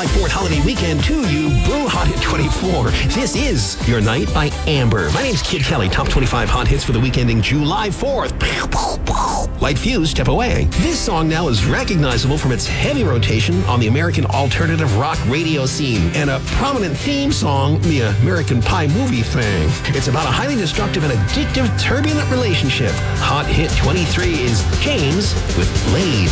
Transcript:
July 4th holiday weekend to you. Boo Hot Hit 24. This is Your Night by Amber. My name's Kid Kelly. Top 25 hot hits for the week ending July 4th. Light Fuse, Step Away. This song now is recognizable from its heavy rotation on the American alternative rock radio scene and a prominent theme song, the American Pie movie thing. It's about a highly destructive and addictive, turbulent relationship. Hot Hit 23 is James with Blade.